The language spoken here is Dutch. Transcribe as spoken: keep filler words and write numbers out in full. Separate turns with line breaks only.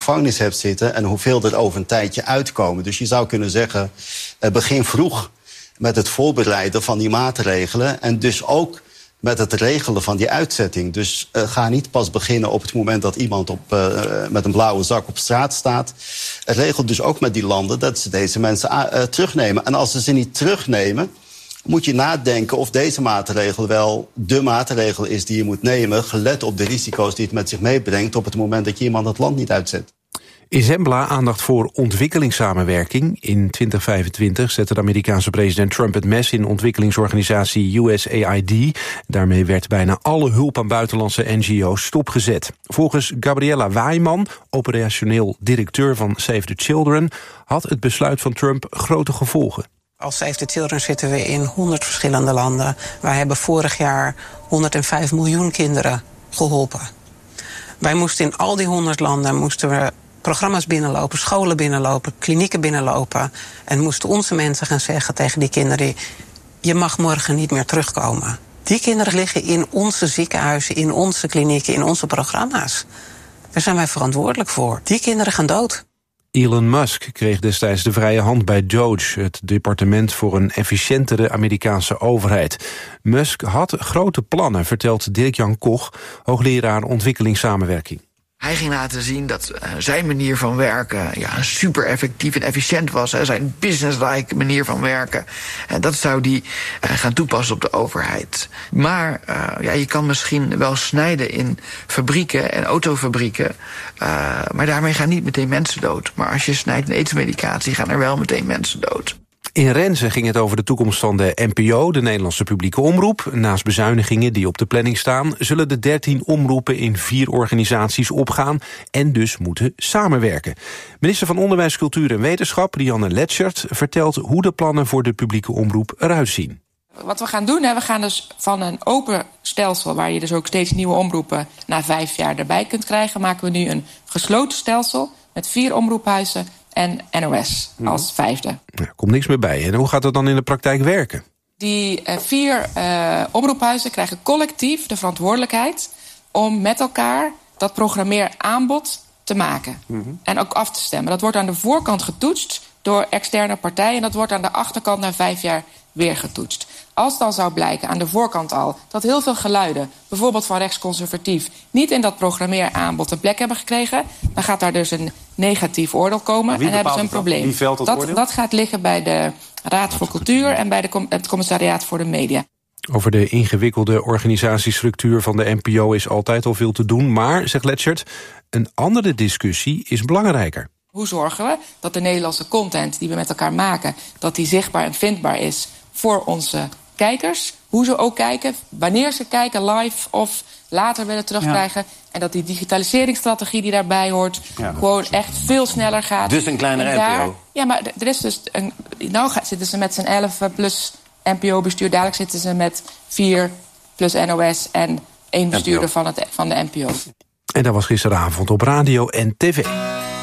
gevangenis hebt zitten en hoeveel er over een tijdje uitkomen. Dus je zou kunnen zeggen, uh, begin vroeg met het voorbereiden van die maatregelen en dus ook met het regelen van die uitzetting. Dus uh, ga niet pas beginnen op het moment dat iemand op, uh, met een blauwe zak op straat staat. Het regelt dus ook met die landen dat ze deze mensen uh, terugnemen. En als ze ze niet terugnemen, moet je nadenken of deze maatregel wel de maatregel is die je moet nemen, gelet op de risico's die het met zich meebrengt op het moment dat je iemand het land niet uitzet.
In Zembla aandacht voor ontwikkelingssamenwerking. In twintig vijfentwintig zette de Amerikaanse president Trump het mes in ontwikkelingsorganisatie U S A I D. Daarmee werd bijna alle hulp aan buitenlandse N G O's stopgezet. Volgens Gabriella Waaiman, operationeel directeur van Save the Children, had het besluit van Trump grote gevolgen.
Als Save the Children zitten we in honderd verschillende landen. Wij hebben vorig jaar honderdvijf miljoen kinderen geholpen. Wij moesten in al die honderd landen moesten we programma's binnenlopen, scholen binnenlopen, klinieken binnenlopen. En moesten onze mensen gaan zeggen tegen die kinderen, je mag morgen niet meer terugkomen. Die kinderen liggen in onze ziekenhuizen, in onze klinieken, in onze programma's. Daar zijn wij verantwoordelijk voor. Die kinderen gaan dood.
Elon Musk kreeg destijds de vrije hand bij Doge, het departement voor een efficiëntere Amerikaanse overheid. Musk had grote plannen, vertelt Dirk-Jan Koch, hoogleraar ontwikkelingssamenwerking.
Hij ging laten zien dat uh, zijn manier van werken ja, super effectief en efficiënt was. Hè, zijn business-like manier van werken. En dat zou hij uh, gaan toepassen op de overheid. Maar uh, ja, je kan misschien wel snijden in fabrieken en autofabrieken. Uh, maar daarmee gaan niet meteen mensen dood. Maar als je snijdt in aidsmedicatie, gaan er wel meteen mensen dood.
In Renze ging het over de toekomst van de N P O, de Nederlandse publieke omroep. Naast bezuinigingen die op de planning staan, zullen de dertien omroepen in vier organisaties opgaan en dus moeten samenwerken. Minister van Onderwijs, Cultuur en Wetenschap, Rianne Letschert, vertelt hoe de plannen voor de publieke omroep eruit zien.
Wat we gaan doen, we gaan dus van een open stelsel, waar je dus ook steeds nieuwe omroepen na vijf jaar erbij kunt krijgen, maken we nu een gesloten stelsel met vier omroephuizen en N O S als vijfde.
Er komt niks meer bij. En hoe gaat het dan in de praktijk werken?
Die uh, vier uh, omroephuizen krijgen collectief de verantwoordelijkheid om met elkaar dat programmeeraanbod te maken. Mm-hmm. En ook af te stemmen. Dat wordt aan de voorkant getoetst door externe partijen en dat wordt aan de achterkant na vijf jaar weer getoetst. Als dan zou blijken aan de voorkant al dat heel veel geluiden, bijvoorbeeld van rechtsconservatief, niet in dat programmeeraanbod een plek hebben gekregen, dan gaat daar dus een negatief oordeel komen en hebben ze een probleem.
Wie velt dat,
dat
oordeel?
Dat gaat liggen bij de Raad voor Cultuur en bij de, het Commissariaat voor de Media.
Over de ingewikkelde organisatiestructuur van de N P O is altijd al veel te doen, maar, zegt Letschert, een andere discussie is belangrijker.
Hoe zorgen we dat de Nederlandse content die we met elkaar maken, dat die zichtbaar en vindbaar is voor onze kijkers, hoe ze ook kijken, wanneer ze kijken, live of later willen terugkrijgen. Ja. En dat die digitaliseringsstrategie die daarbij hoort, ja, gewoon echt veel sneller gaat.
Dus een kleinere daar, N P O.
Ja, maar er is dus een, nou zitten ze met z'n elf plus N P O-bestuur. Dadelijk zitten ze met vier plus N O S en één bestuurder van, het, van de N P O.
En dat was gisteravond op radio en tv.